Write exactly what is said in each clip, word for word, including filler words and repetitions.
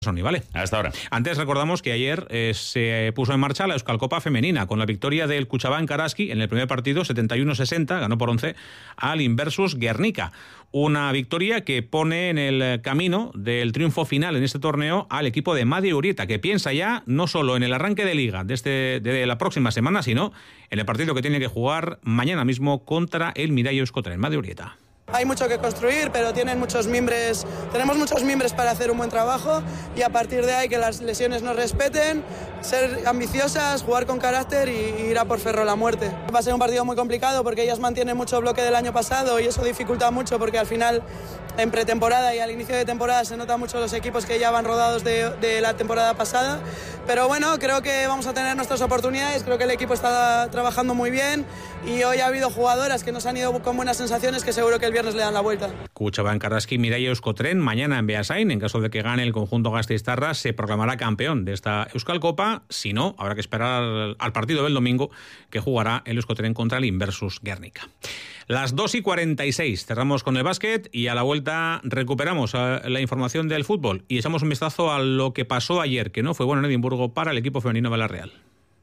Sony, ¿vale? Hasta ahora. Antes recordamos que ayer eh, se puso en marcha la Euskal Copa femenina con la victoria del Kutxabank Araski en el primer partido, setenta y uno sesenta, ganó por once al Inversus Guernica. Una victoria que pone en el camino del triunfo final en este torneo al equipo de Madi Urieta, que piensa ya no solo en el arranque de liga de, este, de la próxima semana, sino en el partido que tiene que jugar mañana mismo contra el Miralles Euskotren. Madi Urieta. Hay mucho que construir, pero tienen muchos mimbres, tenemos muchos mimbres para hacer un buen trabajo y a partir de ahí que las lesiones nos respeten, ser ambiciosas, jugar con carácter y ir a por ferro la muerte. Va a ser un partido muy complicado porque ellas mantienen mucho bloque del año pasado y eso dificulta mucho porque al final en pretemporada y al inicio de temporada se notan mucho los equipos que ya van rodados de, de la temporada pasada, pero bueno, creo que vamos a tener nuestras oportunidades, creo que el equipo está trabajando muy bien y hoy ha habido jugadoras que nos han ido con buenas sensaciones que seguro que el viernes le dan la vuelta. Kutxabank Araski, Miralles Euskotren, mañana en Beasain. En caso de que gane el conjunto gasteiztarra, se proclamará campeón de esta Euskal Copa. Si no, habrá que esperar al partido del domingo que jugará el Euskotren contra el Inversus Guernica. Las dos y cuarenta y seis, cerramos con el básquet y a la vuelta recuperamos la información del fútbol y echamos un vistazo a lo que pasó ayer, que no fue bueno en Edimburgo para el equipo femenino de la Real.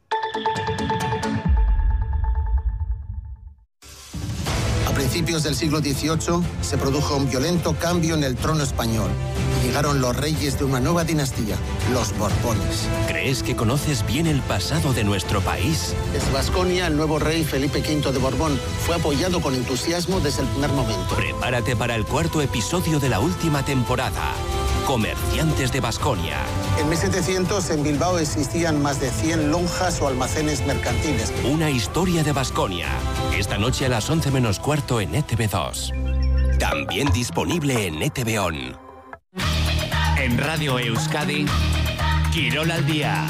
A principios del siglo dieciocho se produjo un violento cambio en el trono español y llegaron los reyes de una nueva dinastía, los Borbones. ¿Crees que conoces bien el pasado de nuestro país? Desde Baskonia, el nuevo rey Felipe quinto de Borbón fue apoyado con entusiasmo desde el primer momento. Prepárate para el cuarto episodio de la última temporada. Comerciantes de Baskonia. En mil setecientos en Bilbao existían más de cien lonjas o almacenes mercantiles. Una historia de Baskonia. Esta noche a las once menos cuarto en E T V dos. También disponible en E T V On. En Radio Euskadi, Quirol al día.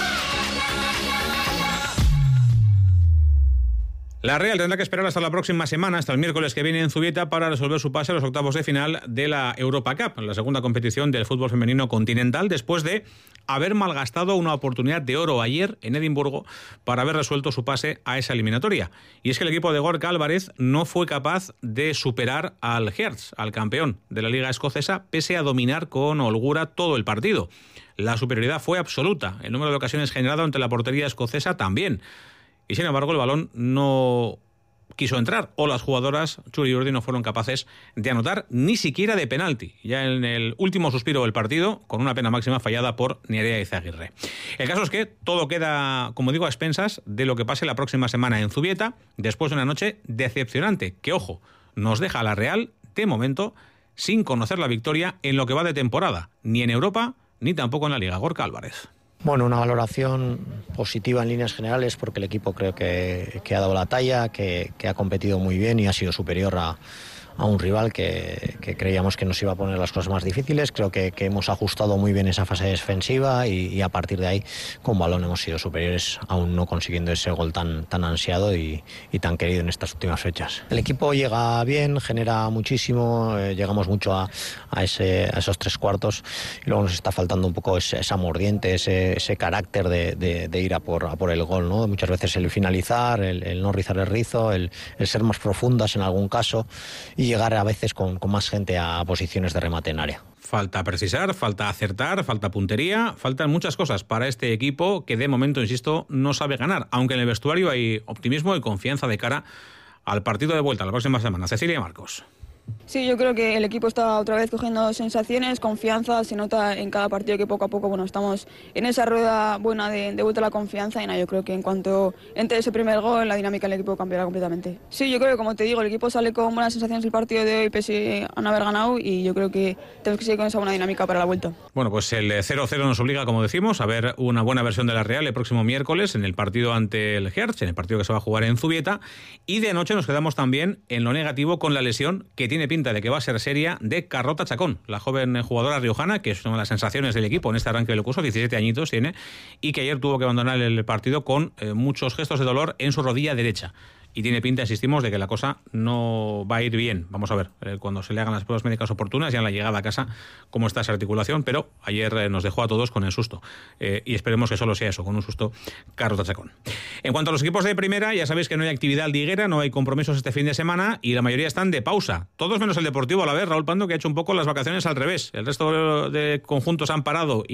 La Real tendrá que esperar hasta la próxima semana, hasta el miércoles que viene en Zubieta, para resolver su pase a los octavos de final de la Europa Cup, la segunda competición del fútbol femenino continental, después de haber malgastado una oportunidad de oro ayer en Edimburgo para haber resuelto su pase a esa eliminatoria. Y es que el equipo de Gorka Álvarez no fue capaz de superar al Hearts, al campeón de la Liga Escocesa, pese a dominar con holgura todo el partido. La superioridad fue absoluta, el número de ocasiones generado ante la portería escocesa también. Y sin embargo el balón no quiso entrar, o las jugadoras Churi y Urdi no fueron capaces de anotar ni siquiera de penalti, ya en el último suspiro del partido, con una pena máxima fallada por Nerea Izaguirre. El caso es que todo queda, como digo, a expensas de lo que pase la próxima semana en Zubieta, después de una noche decepcionante, que ojo, nos deja a la Real, de momento, sin conocer la victoria en lo que va de temporada, ni en Europa, ni tampoco en la Liga. Gorka Álvarez. Bueno, una valoración positiva en líneas generales porque el equipo creo que, que ha dado la talla, que, que ha competido muy bien y ha sido superior a, a un rival que, que creíamos que nos iba a poner las cosas más difíciles. Creo que, que hemos ajustado muy bien esa fase defensiva y, y a partir de ahí con balón hemos sido superiores, aún no consiguiendo ese gol tan, tan ansiado y, y tan querido en estas últimas fechas. El equipo llega bien, genera muchísimo, eh, llegamos mucho a, a, ese, a esos tres cuartos y luego nos está faltando un poco ese, esa mordiente, ese, ese carácter de, de, de ir a por, a por el gol, ¿no? Muchas veces el finalizar, el, el no rizar el rizo, el, el ser más profundas en algún caso y llegar a veces con, con más gente a posiciones de remate en área. Falta precisar, falta acertar, falta puntería, faltan muchas cosas para este equipo que de momento, insisto, no sabe ganar, aunque en el vestuario hay optimismo y confianza de cara al partido de vuelta la próxima semana. Cecilia Marcos. Sí, yo creo que el equipo está otra vez cogiendo sensaciones, confianza, se nota en cada partido que poco a poco, bueno, estamos en esa rueda buena de, de vuelta a la confianza y nada, yo creo que en cuanto entre ese primer gol, la dinámica del equipo cambiará completamente. Sí, yo creo que como te digo, el equipo sale con buenas sensaciones del partido de hoy, pese a no haber ganado y yo creo que tenemos que seguir con esa buena dinámica para la vuelta. Bueno, pues el cero cero nos obliga, como decimos, a ver una buena versión de la Real el próximo miércoles en el partido ante el Hearts, en el partido que se va a jugar en Zubieta, y de anoche nos quedamos también en lo negativo con la lesión que tiene pinta de que va a ser seria de Carlota Chacón, la joven jugadora riojana, que es una de las sensaciones del equipo en este arranque del curso, diecisiete añitos tiene, y que ayer tuvo que abandonar el partido con eh, muchos gestos de dolor en su rodilla derecha. y tiene pinta, insistimos, de que la cosa no va a ir bien. Vamos a ver, eh, cuando se le hagan las pruebas médicas oportunas, ya en la llegada a casa, cómo está esa articulación, pero ayer eh, nos dejó a todos con el susto. Eh, y esperemos que solo sea eso, con un susto, Carlos Tachacón. En cuanto a los equipos de primera, ya sabéis que no hay actividad liguera, no hay compromisos este fin de semana y la mayoría están de pausa. Todos menos el Deportivo a la vez, Raúl Pando, que ha hecho un poco las vacaciones al revés. El resto de conjuntos han parado